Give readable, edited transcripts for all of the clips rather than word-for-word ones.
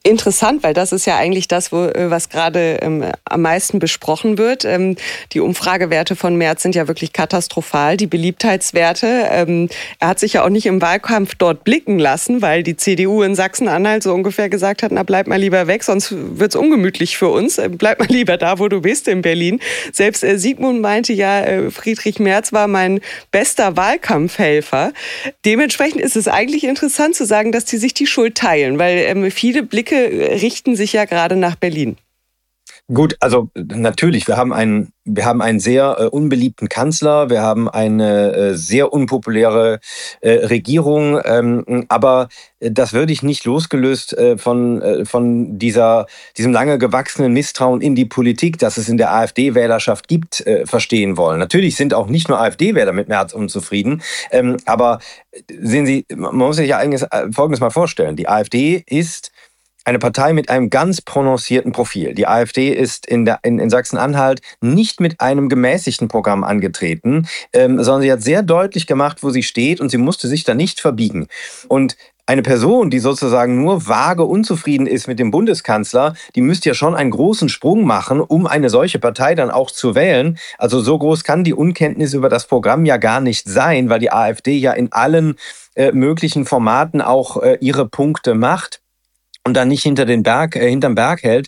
Interessant, weil das ist ja eigentlich das, was gerade am meisten besprochen wird. Die Umfragewerte von Merz sind ja wirklich katastrophal, die Beliebtheitswerte. Er hat sich ja auch nicht im Wahlkampf dort blicken lassen, weil die CDU in Sachsen-Anhalt so ungefähr gesagt hat, na bleib mal lieber weg, sonst wird's ungemütlich für uns. Bleib mal lieber da, wo du bist, in Berlin. Selbst Sigmund meinte ja, Friedrich Merz war mein bester Wahlkampfhelfer. Dementsprechend ist es eigentlich interessant zu sagen, dass die sich die Schuld teilen, weil viele Blicke richten sich ja gerade nach Berlin. Gut, also natürlich, wir haben einen sehr unbeliebten Kanzler, wir haben eine sehr unpopuläre Regierung, aber das würde ich nicht losgelöst von diesem lange gewachsenen Misstrauen in die Politik, das es in der AfD-Wählerschaft gibt, verstehen wollen. Natürlich sind auch nicht nur AfD-Wähler mit Merz unzufrieden, aber sehen Sie, man muss sich ja eigentlich Folgendes mal vorstellen. Die AfD ist eine Partei mit einem ganz prononcierten Profil. Die AfD ist in Sachsen-Anhalt nicht mit einem gemäßigten Programm angetreten, sondern sie hat sehr deutlich gemacht, wo sie steht, und sie musste sich da nicht verbiegen. Und eine Person, die sozusagen nur vage unzufrieden ist mit dem Bundeskanzler, die müsste ja schon einen großen Sprung machen, um eine solche Partei dann auch zu wählen. Also so groß kann die Unkenntnis über das Programm ja gar nicht sein, weil die AfD ja in allen möglichen Formaten auch ihre Punkte macht und dann nicht hinterm Berg hält.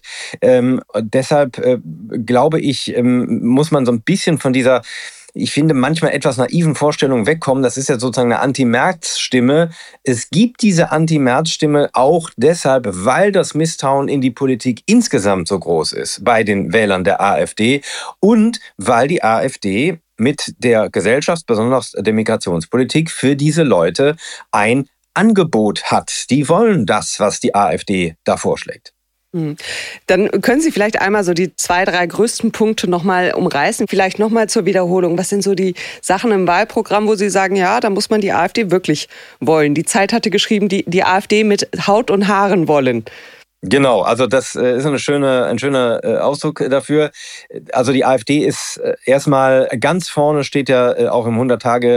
Deshalb glaube ich, muss man so ein bisschen von dieser, ich finde, manchmal etwas naiven Vorstellung wegkommen. Das ist ja sozusagen eine Anti-Merz-Stimme. Es gibt diese Anti-Merz-Stimme auch deshalb, weil das Misstrauen in die Politik insgesamt so groß ist bei den Wählern der AfD und weil die AfD mit der besonders der Migrationspolitik, für diese Leute ein Angebot hat. Die wollen das, was die AfD da vorschlägt. Dann können Sie vielleicht einmal so die 2, 3 größten Punkte nochmal umreißen. Vielleicht nochmal zur Wiederholung. Was sind so die Sachen im Wahlprogramm, wo Sie sagen, ja, da muss man die AfD wirklich wollen? Die Zeit hatte geschrieben, die AfD mit Haut und Haaren wollen. Genau, also das ist ein schöner Ausdruck dafür. Also die AfD ist erstmal ganz vorne, steht ja auch im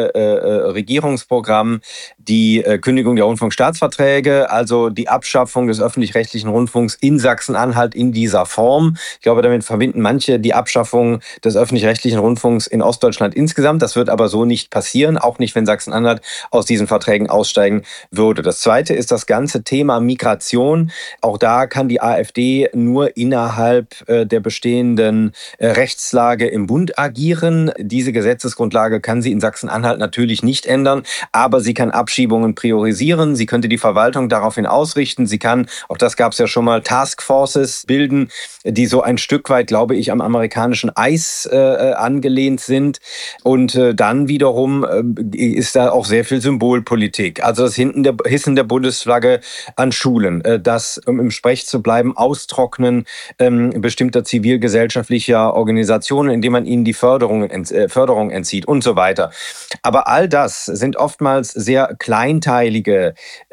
100-Tage-Regierungsprogramm, die Kündigung der Rundfunkstaatsverträge, also die Abschaffung des öffentlich-rechtlichen Rundfunks in Sachsen-Anhalt in dieser Form. Ich glaube, damit verbinden manche die Abschaffung des öffentlich-rechtlichen Rundfunks in Ostdeutschland insgesamt. Das wird aber so nicht passieren, auch nicht, wenn Sachsen-Anhalt aus diesen Verträgen aussteigen würde. Das Zweite ist das ganze Thema Migration. Auch da kann die AfD nur innerhalb der bestehenden Rechtslage im Bund agieren. Diese Gesetzesgrundlage kann sie in Sachsen-Anhalt natürlich nicht ändern, aber sie kann Abschiebungen priorisieren. Sie könnte die Verwaltung daraufhin ausrichten. Sie kann, auch das gab es ja schon mal, Taskforces bilden, die so ein Stück weit, glaube ich, am amerikanischen Eis angelehnt sind. Und dann wiederum ist da auch sehr viel Symbolpolitik. Also das Hissen der Bundesflagge an Schulen, das im Sprech zu bleiben, Austrocknen bestimmter zivilgesellschaftlicher Organisationen, indem man ihnen die Förderung entzieht und so weiter. Aber all das sind oftmals sehr kleinteilige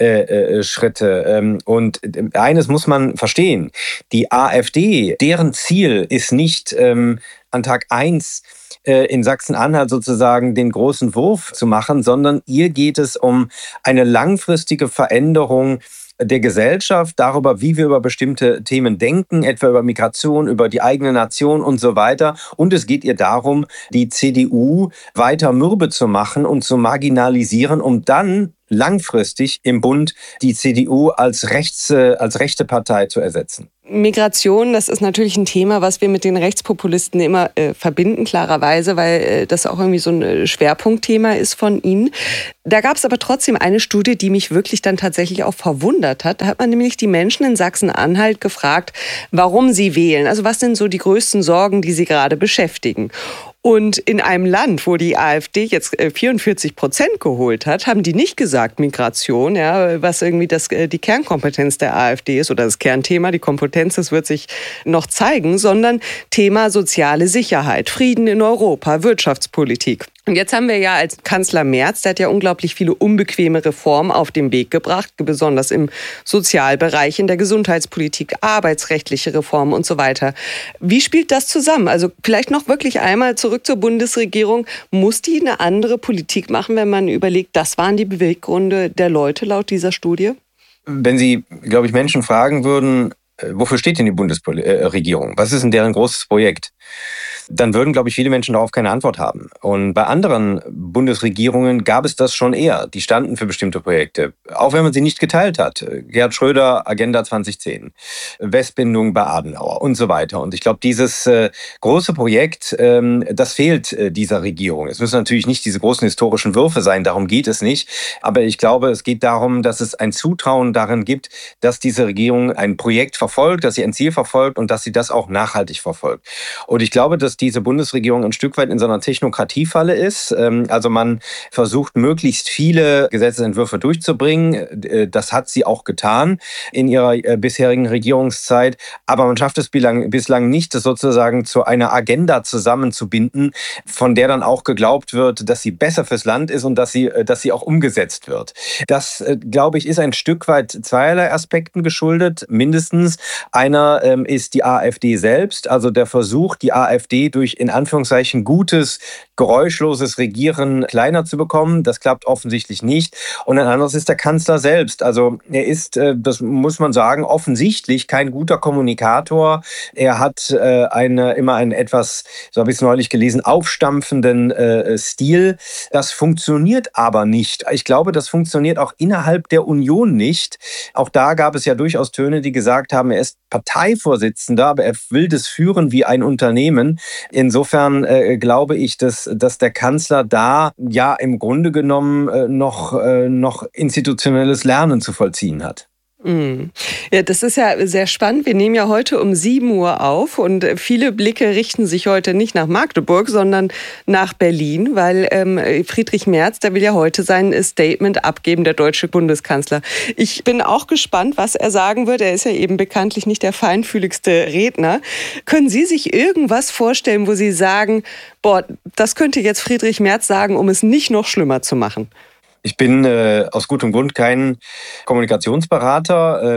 Schritte. Und eines muss man verstehen, die AfD, deren Ziel ist nicht an Tag 1 in Sachsen-Anhalt sozusagen den großen Wurf zu machen, sondern ihr geht es um eine langfristige Veränderung der Gesellschaft, darüber, wie wir über bestimmte Themen denken, etwa über Migration, über die eigene Nation und so weiter. Und es geht ihr darum, die CDU weiter mürbe zu machen und zu marginalisieren, um dann langfristig im Bund die CDU als rechte Partei zu ersetzen. Migration, das ist natürlich ein Thema, was wir mit den Rechtspopulisten immer verbinden, klarerweise, weil das auch irgendwie so ein Schwerpunktthema ist von ihnen. Da gab es aber trotzdem eine Studie, die mich wirklich dann tatsächlich auch verwundert hat. Da hat man nämlich die Menschen in Sachsen-Anhalt gefragt, warum sie wählen. Also was sind so die größten Sorgen, die sie gerade beschäftigen? Und in einem Land, wo die AfD jetzt 44% geholt hat, haben die nicht gesagt Migration, ja, was irgendwie die Kernkompetenz der AfD ist oder das Kernthema, die Kompetenz, das wird sich noch zeigen, sondern Thema soziale Sicherheit, Frieden in Europa, Wirtschaftspolitik. Und jetzt haben wir ja als Kanzler Merz, der hat ja unglaublich viele unbequeme Reformen auf den Weg gebracht, besonders im Sozialbereich, in der Gesundheitspolitik, arbeitsrechtliche Reformen und so weiter. Wie spielt das zusammen? Also vielleicht noch wirklich einmal zurück zur Bundesregierung. Muss die eine andere Politik machen, wenn man überlegt, das waren die Beweggründe der Leute laut dieser Studie? wenn Sie, glaube ich, Menschen fragen würden, wofür steht denn die Bundesregierung? Was ist denn deren großes Projekt? Dann würden, glaube ich, viele Menschen darauf keine Antwort haben. Und bei anderen Bundesregierungen gab es das schon eher. Die standen für bestimmte Projekte, auch wenn man sie nicht geteilt hat. Gerhard Schröder, Agenda 2010, Westbindung bei Adenauer und so weiter. Und ich glaube, dieses große Projekt, das fehlt dieser Regierung. Es müssen natürlich nicht diese großen historischen Würfe sein, darum geht es nicht. Aber ich glaube, es geht darum, dass es ein Zutrauen darin gibt, dass diese Regierung ein Projekt verfolgt, dass sie ein Ziel verfolgt und dass sie das auch nachhaltig verfolgt. Und ich glaube, dass diese Bundesregierung ein Stück weit in so einer Technokratiefalle ist. Also man versucht, möglichst viele Gesetzesentwürfe durchzubringen. Das hat sie auch getan in ihrer bisherigen Regierungszeit. Aber man schafft es bislang nicht, das sozusagen zu einer Agenda zusammenzubinden, von der dann auch geglaubt wird, dass sie besser fürs Land ist und dass sie auch umgesetzt wird. Das, glaube ich, ist ein Stück weit zweierlei Aspekten geschuldet. Mindestens einer ist die AfD selbst, also der Versuch, die AfD durch in Anführungszeichen gutes, geräuschloses Regieren kleiner zu bekommen. Das klappt offensichtlich nicht. Und ein anderes ist der Kanzler selbst. Also er ist, das muss man sagen, offensichtlich kein guter Kommunikator. Er hat immer einen etwas, so habe ich es neulich gelesen, aufstampfenden Stil. Das funktioniert aber nicht. Ich glaube, das funktioniert auch innerhalb der Union nicht. Auch da gab es ja durchaus Töne, die gesagt haben, er ist Parteivorsitzender, aber er will das führen wie ein Unternehmen. Insofern glaube ich, dass der Kanzler da ja im Grunde genommen noch institutionelles Lernen zu vollziehen hat. Ja, das ist ja sehr spannend. Wir nehmen ja heute um 7 Uhr auf und viele Blicke richten sich heute nicht nach Magdeburg, sondern nach Berlin, weil Friedrich Merz, der will ja heute sein Statement abgeben, der deutsche Bundeskanzler. Ich bin auch gespannt, was er sagen wird. Er ist ja eben bekanntlich nicht der feinfühligste Redner. Können Sie sich irgendwas vorstellen, wo Sie sagen, boah, das könnte jetzt Friedrich Merz sagen, um es nicht noch schlimmer zu machen? Ich bin aus gutem Grund kein Kommunikationsberater.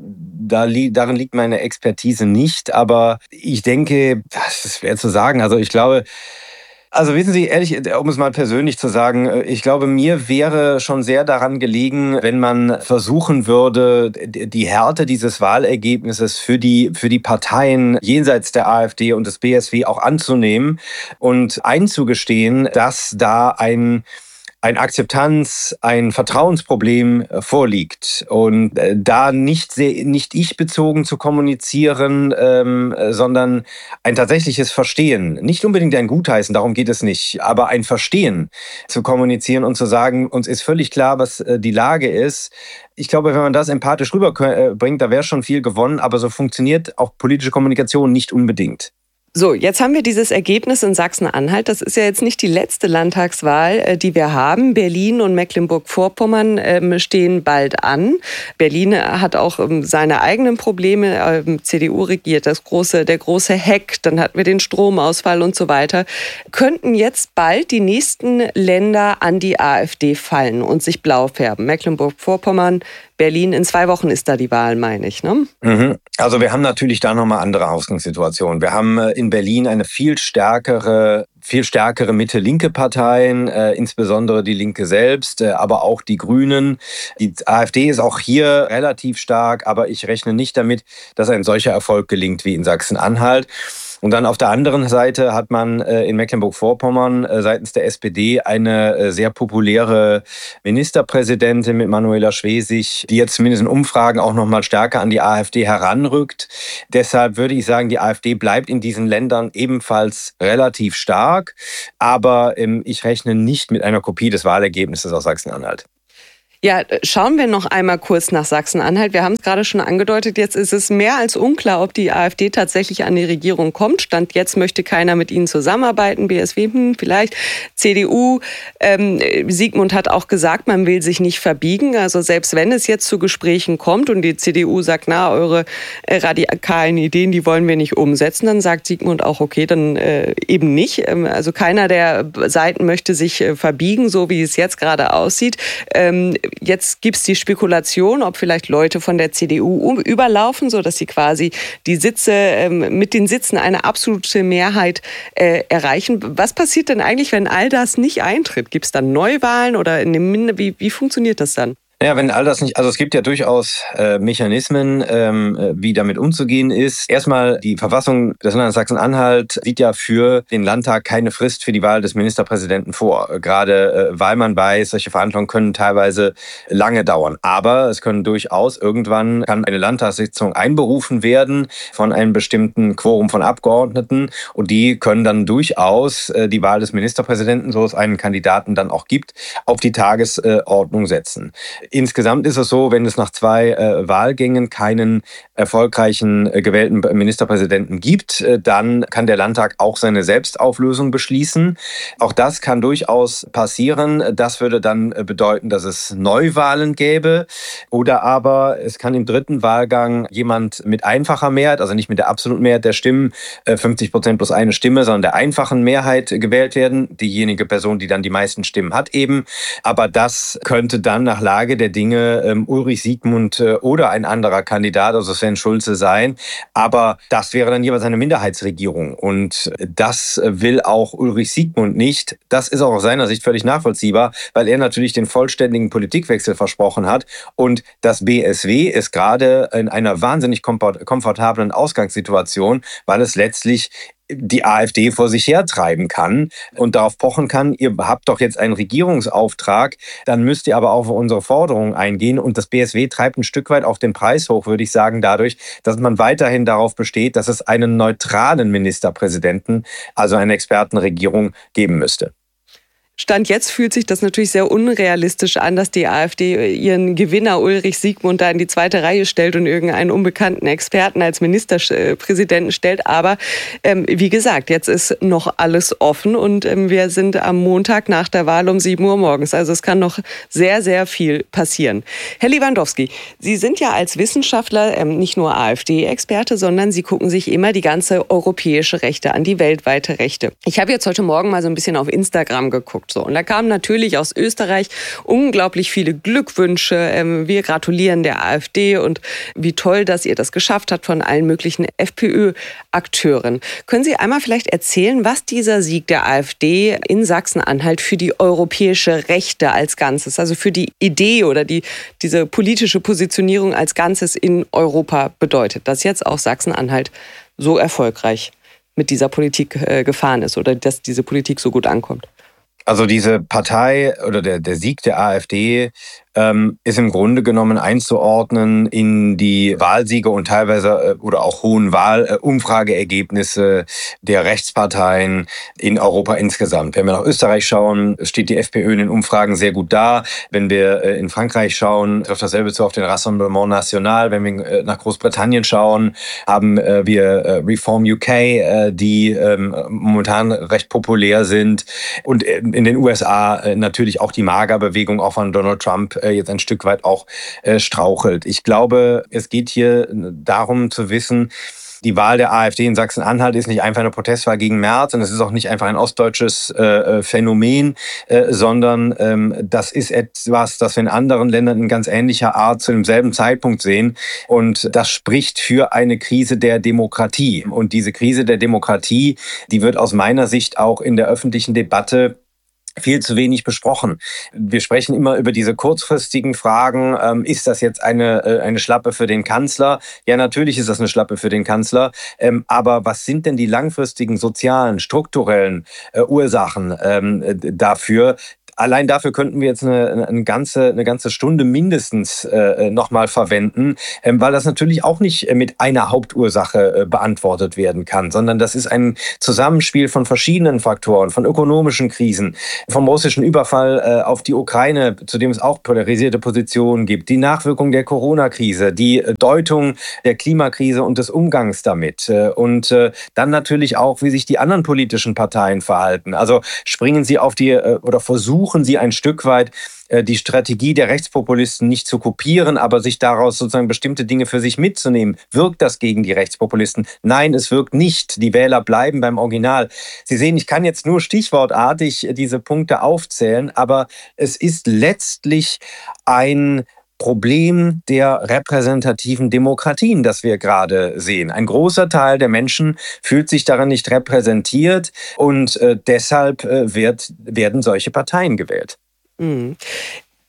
Darin liegt meine Expertise nicht. Aber ich denke, das ist schwer zu sagen. Also ich glaube, wissen Sie, ehrlich, um es mal persönlich zu sagen, ich glaube, mir wäre schon sehr daran gelegen, wenn man versuchen würde, die Härte dieses Wahlergebnisses für die Parteien jenseits der AfD und des BSW auch anzunehmen und einzugestehen, dass da ein ein Vertrauensproblem vorliegt. Und da nicht ich-bezogen zu kommunizieren, sondern ein tatsächliches Verstehen, nicht unbedingt ein Gutheißen, darum geht es nicht, aber ein Verstehen zu kommunizieren und zu sagen, uns ist völlig klar, was die Lage ist. Ich glaube, wenn man das empathisch rüberbringt, da wäre schon viel gewonnen, aber so funktioniert auch politische Kommunikation nicht unbedingt. So, jetzt haben wir dieses Ergebnis in Sachsen-Anhalt. Das ist ja jetzt nicht die letzte Landtagswahl, die wir haben. Berlin und Mecklenburg-Vorpommern stehen bald an. Berlin hat auch seine eigenen Probleme. CDU regiert der große Hack. Dann hatten wir den Stromausfall und so weiter. Könnten jetzt bald die nächsten Länder an die AfD fallen und sich blau färben? Mecklenburg-Vorpommern, Berlin, in 2 Wochen ist da die Wahl, meine ich, ne? Also wir haben natürlich da nochmal andere Ausgangssituationen. Wir haben in Berlin eine viel stärkere Mitte-linke Parteien, insbesondere die Linke selbst, aber auch die Grünen. Die AfD ist auch hier relativ stark, aber ich rechne nicht damit, dass ein solcher Erfolg gelingt wie in Sachsen-Anhalt. Und dann auf der anderen Seite hat man in Mecklenburg-Vorpommern seitens der SPD eine sehr populäre Ministerpräsidentin mit Manuela Schwesig, die jetzt zumindest in Umfragen auch noch mal stärker an die AfD heranrückt. Deshalb würde ich sagen, die AfD bleibt in diesen Ländern ebenfalls relativ stark. Aber ich rechne nicht mit einer Kopie des Wahlergebnisses aus Sachsen-Anhalt. Ja, schauen wir noch einmal kurz nach Sachsen-Anhalt. Wir haben es gerade schon angedeutet, jetzt ist es mehr als unklar, ob die AfD tatsächlich an die Regierung kommt. Stand jetzt möchte keiner mit ihnen zusammenarbeiten, BSW vielleicht, CDU. Sigmund hat auch gesagt, man will sich nicht verbiegen. Also selbst wenn es jetzt zu Gesprächen kommt und die CDU sagt, na, eure radikalen Ideen, die wollen wir nicht umsetzen, dann sagt Sigmund auch, okay, dann eben nicht. Also keiner der Seiten möchte sich verbiegen, so wie es jetzt gerade aussieht. Jetzt gibt es die Spekulation, ob vielleicht Leute von der CDU überlaufen, sodass sie quasi die Sitze mit den Sitzen eine absolute Mehrheit erreichen. Was passiert denn eigentlich, wenn all das nicht eintritt? Gibt es dann Neuwahlen oder wie funktioniert das dann? Naja, wenn all das nicht, also es gibt ja durchaus Mechanismen, wie damit umzugehen ist. Erstmal, die Verfassung des Landes Sachsen-Anhalt sieht ja für den Landtag keine Frist für die Wahl des Ministerpräsidenten vor. Gerade weil man weiß, solche Verhandlungen können teilweise lange dauern. Aber es können durchaus irgendwann kann eine Landtagssitzung einberufen werden von einem bestimmten Quorum von Abgeordneten und die können dann durchaus die Wahl des Ministerpräsidenten, so es einen Kandidaten dann auch gibt, auf die Tagesordnung setzen. Insgesamt ist es so, wenn es nach 2 Wahlgängen keinen erfolgreichen gewählten Ministerpräsidenten gibt, dann kann der Landtag auch seine Selbstauflösung beschließen. Auch das kann durchaus passieren. Das würde dann bedeuten, dass es Neuwahlen gäbe. Oder aber es kann im 3. Wahlgang jemand mit einfacher Mehrheit, also nicht mit der absoluten Mehrheit der Stimmen, 50% plus eine Stimme, sondern der einfachen Mehrheit gewählt werden. Diejenige Person, die dann die meisten Stimmen hat eben. Aber das könnte dann nach Lage der Dinge Ulrich Siegmund oder ein anderer Kandidat, also Sven Schulze, sein. Aber das wäre dann jeweils eine Minderheitsregierung. Und das will auch Ulrich Siegmund nicht. Das ist auch aus seiner Sicht völlig nachvollziehbar, weil er natürlich den vollständigen Politikwechsel versprochen hat. Und das BSW ist gerade in einer wahnsinnig komfortablen Ausgangssituation, weil es letztlich die AfD vor sich hertreiben kann und darauf pochen kann, ihr habt doch jetzt einen Regierungsauftrag, dann müsst ihr aber auch auf unsere Forderungen eingehen. Und das BSW treibt ein Stück weit auch den Preis hoch, würde ich sagen, dadurch, dass man weiterhin darauf besteht, dass es einen neutralen Ministerpräsidenten, also eine Expertenregierung, geben müsste. Stand jetzt fühlt sich das natürlich sehr unrealistisch an, dass die AfD ihren Gewinner Ulrich Siegmund da in die 2. Reihe stellt und irgendeinen unbekannten Experten als Ministerpräsidenten stellt. Aber wie gesagt, jetzt ist noch alles offen und wir sind am Montag nach der Wahl um 7 Uhr morgens. Also es kann noch sehr, sehr viel passieren. Herr Lewandowski, Sie sind ja als Wissenschaftler nicht nur AfD-Experte, sondern Sie gucken sich immer die ganze europäische Rechte an, die weltweite Rechte. Ich habe jetzt heute Morgen mal so ein bisschen auf Instagram geguckt. So, und da kamen natürlich aus Österreich unglaublich viele Glückwünsche. Wir gratulieren der AfD und wie toll, dass ihr das geschafft habt von allen möglichen FPÖ-Akteuren. Können Sie einmal vielleicht erzählen, was dieser Sieg der AfD in Sachsen-Anhalt für die europäische Rechte als Ganzes, also für die Idee oder diese politische Positionierung als Ganzes in Europa bedeutet, dass jetzt auch Sachsen-Anhalt so erfolgreich mit dieser Politik gefahren ist oder dass diese Politik so gut ankommt? Also diese Partei oder der Sieg der AfD ist im Grunde genommen einzuordnen in die Wahlsiege und teilweise oder auch hohen Umfrageergebnisse der Rechtsparteien in Europa insgesamt. Wenn wir nach Österreich schauen, steht die FPÖ in den Umfragen sehr gut da. Wenn wir in Frankreich schauen, trifft dasselbe zu auf den Rassemblement National. Wenn wir nach Großbritannien schauen, haben wir Reform UK, die momentan recht populär sind. Und in den USA natürlich auch die MAGA-Bewegung, auch von Donald Trump, jetzt ein Stück weit auch strauchelt. Ich glaube, es geht hier darum zu wissen, die Wahl der AfD in Sachsen-Anhalt ist nicht einfach eine Protestwahl gegen Merz und es ist auch nicht einfach ein ostdeutsches Phänomen, sondern das ist etwas, das wir in anderen Ländern in ganz ähnlicher Art zu demselben Zeitpunkt sehen. Und das spricht für eine Krise der Demokratie. Und diese Krise der Demokratie, die wird aus meiner Sicht auch in der öffentlichen Debatte viel zu wenig besprochen. Wir sprechen immer über diese kurzfristigen Fragen. Ist das jetzt eine Schlappe für den Kanzler? Ja, natürlich ist das eine Schlappe für den Kanzler. Aber was sind denn die langfristigen sozialen, strukturellen Ursachen dafür? Allein dafür könnten wir jetzt eine ganze Stunde mindestens nochmal verwenden, weil das natürlich auch nicht mit einer Hauptursache beantwortet werden kann, sondern das ist ein Zusammenspiel von verschiedenen Faktoren, von ökonomischen Krisen, vom russischen Überfall auf die Ukraine, zu dem es auch polarisierte Positionen gibt, die Nachwirkung der Corona-Krise, die Deutung der Klimakrise und des Umgangs damit und dann natürlich auch, wie sich die anderen politischen Parteien verhalten. Also springen sie auf die oder versuchen sie ein Stück weit die Strategie der Rechtspopulisten nicht zu kopieren, aber sich daraus sozusagen bestimmte Dinge für sich mitzunehmen. Wirkt das gegen die Rechtspopulisten? Nein, es wirkt nicht. Die Wähler bleiben beim Original. Sie sehen, ich kann jetzt nur stichwortartig diese Punkte aufzählen, aber es ist letztlich ein Problem der repräsentativen Demokratien, das wir gerade sehen. Ein großer Teil der Menschen fühlt sich darin nicht repräsentiert und deshalb werden solche Parteien gewählt. Mhm.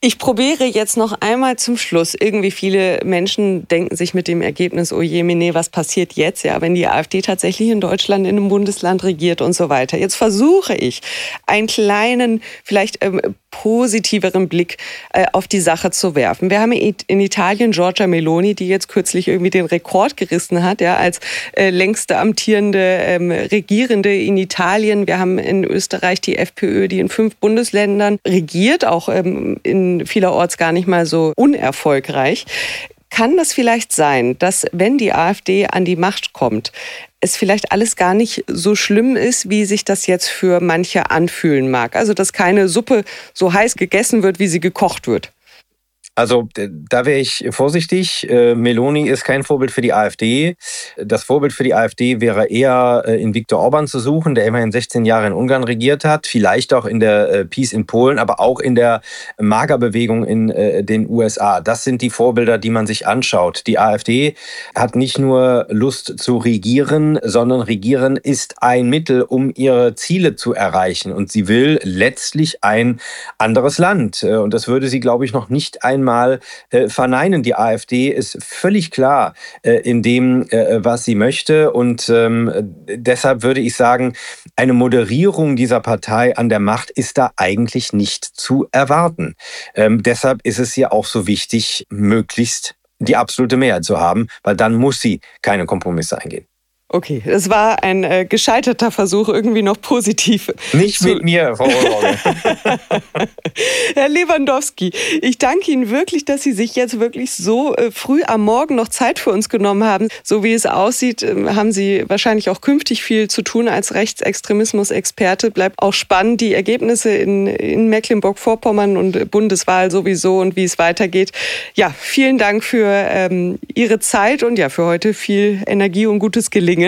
Ich probiere jetzt noch einmal zum Schluss. Irgendwie viele Menschen denken sich mit dem Ergebnis, oh je, Mene, was passiert jetzt, ja, wenn die AfD tatsächlich in Deutschland in einem Bundesland regiert und so weiter. Jetzt versuche ich, einen kleinen, vielleicht positiveren Blick auf die Sache zu werfen. Wir haben in Italien Giorgia Meloni, die jetzt kürzlich irgendwie den Rekord gerissen hat, ja, als längste amtierende Regierende in Italien. Wir haben in Österreich die FPÖ, die in 5 Bundesländern regiert, auch in vielerorts gar nicht mal so unerfolgreich. Kann das vielleicht sein, dass, wenn die AfD an die Macht kommt, es vielleicht alles gar nicht so schlimm ist, wie sich das jetzt für manche anfühlen mag? Also, dass keine Suppe so heiß gegessen wird, wie sie gekocht wird? Also da wäre ich vorsichtig. Meloni ist kein Vorbild für die AfD. Das Vorbild für die AfD wäre eher in Viktor Orban zu suchen, der immerhin 16 Jahre in Ungarn regiert hat, vielleicht auch in der PiS in Polen, aber auch in der MAGA-Bewegung in den USA. Das sind die Vorbilder, die man sich anschaut. Die AfD hat nicht nur Lust zu regieren, sondern Regieren ist ein Mittel, um ihre Ziele zu erreichen. Und sie will letztlich ein anderes Land. Und das würde sie, glaube ich, noch nicht einmal verneinen. Die AfD ist völlig klar in dem, was sie möchte. Und deshalb würde ich sagen, eine Moderierung dieser Partei an der Macht ist da eigentlich nicht zu erwarten. Deshalb ist es ja auch so wichtig, möglichst die absolute Mehrheit zu haben, weil dann muss sie keine Kompromisse eingehen. Okay, es war ein gescheiterter Versuch, irgendwie noch positiv. Nicht mit mir, Frau Ulrogge. Herr Lewandowski, ich danke Ihnen wirklich, dass Sie sich jetzt wirklich so früh am Morgen noch Zeit für uns genommen haben. So wie es aussieht, haben Sie wahrscheinlich auch künftig viel zu tun als Rechtsextremismus-Experte. Bleibt auch spannend, die Ergebnisse in Mecklenburg-Vorpommern und Bundeswahl sowieso und wie es weitergeht. Ja, vielen Dank für Ihre Zeit und ja, für heute viel Energie und gutes Gelingen.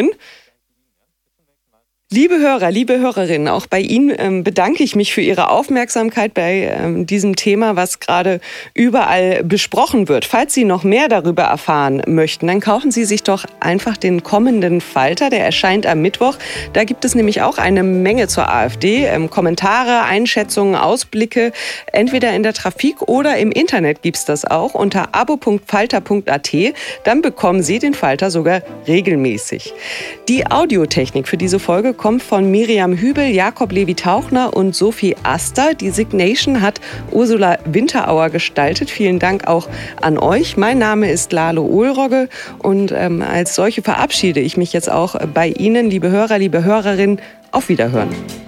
Liebe Hörer, liebe Hörerinnen, auch bei Ihnen bedanke ich mich für Ihre Aufmerksamkeit bei diesem Thema, was gerade überall besprochen wird. Falls Sie noch mehr darüber erfahren möchten, dann kaufen Sie sich doch einfach den kommenden Falter, der erscheint am Mittwoch. Da gibt es nämlich auch eine Menge zur AfD, Kommentare, Einschätzungen, Ausblicke, entweder in der Trafik oder im Internet gibt es das auch unter abo.falter.at. Dann bekommen Sie den Falter sogar regelmäßig. Die Audiotechnik für diese Folge kommt von Miriam Hübel, Jakob Levi-Tauchner und Sophie Aster. Die Signation hat Ursula Winterauer gestaltet. Vielen Dank auch an euch. Mein Name ist Lalo Ulrogge und als solche verabschiede ich mich jetzt auch bei Ihnen, liebe Hörer, liebe Hörerinnen. Auf Wiederhören.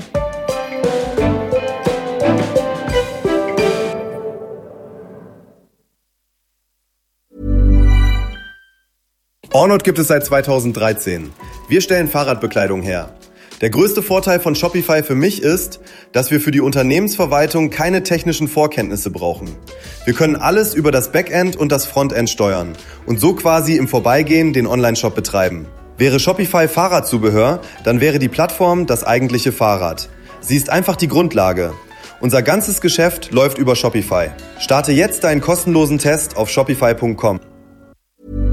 Ornod gibt es seit 2013. Wir stellen Fahrradbekleidung her. Der größte Vorteil von Shopify für mich ist, dass wir für die Unternehmensverwaltung keine technischen Vorkenntnisse brauchen. Wir können alles über das Backend und das Frontend steuern und so quasi im Vorbeigehen den Onlineshop betreiben. Wäre Shopify Fahrradzubehör, dann wäre die Plattform das eigentliche Fahrrad. Sie ist einfach die Grundlage. Unser ganzes Geschäft läuft über Shopify. Starte jetzt deinen kostenlosen Test auf shopify.com.